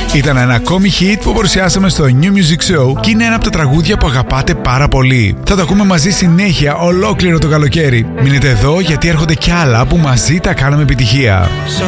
Ήταν ένα ακόμη hit που παρουσιάσαμε στο New Music Show και είναι ένα από τα τραγούδια που αγαπάτε πάρα πολύ. Θα το ακούμε μαζί συνέχεια ολόκληρο το καλοκαίρι. Μείνετε εδώ γιατί έρχονται κι άλλα που μαζί τα κάναμε επιτυχία.